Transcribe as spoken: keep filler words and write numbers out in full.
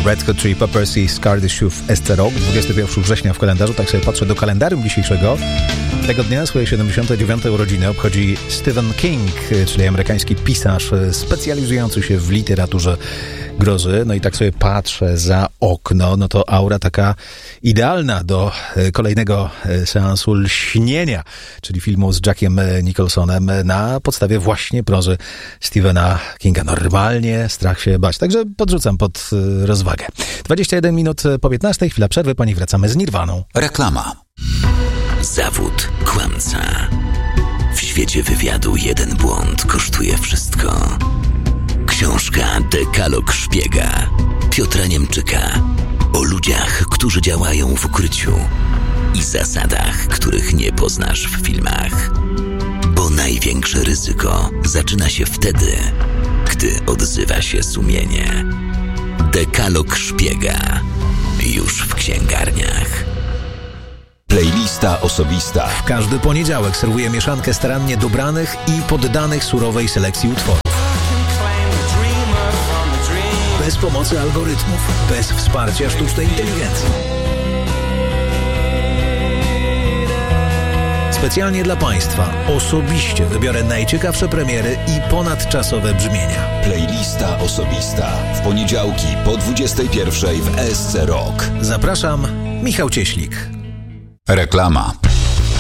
Red Hot Chili Peppers i Scar Tissue w S C Rock. dwudziestego pierwszego września w kalendarzu, tak sobie patrzę do kalendarium dzisiejszego. Tego dnia swoje siedemdziesiąte dziewiąte urodziny obchodzi Stephen King, czyli amerykański pisarz specjalizujący się w literaturze grozy. No i tak sobie patrzę za okno, no to aura taka idealna do kolejnego seansu Lśnienia, czyli filmu z Jackiem Nicholsonem na podstawie właśnie prozy Stephena Kinga. Normalnie strach się bać, także podrzucam pod rozwagę. dwadzieścia jeden minut po piętnastej, chwila przerwy, po niej wracamy z Nirwaną. Reklama. Zawód kłamca. W świecie wywiadu jeden błąd kosztuje wszystko. Książka Dekalog Szpiega Piotra Niemczyka o ludziach, którzy działają w ukryciu i zasadach, których nie poznasz w filmach. Bo największe ryzyko zaczyna się wtedy, gdy odzywa się sumienie. Dekalog Szpiega już w księgarniach. Playlista osobista. W każdy poniedziałek serwuję mieszankę starannie dobranych i poddanych surowej selekcji utworów. Bez pomocy algorytmów, bez wsparcia sztucznej inteligencji. Specjalnie dla Państwa osobiście wybiorę najciekawsze premiery i ponadczasowe brzmienia. Playlista osobista. W poniedziałki po dwudziestej pierwszej w S C Rock. Zapraszam, Michał Cieślik. Reklama.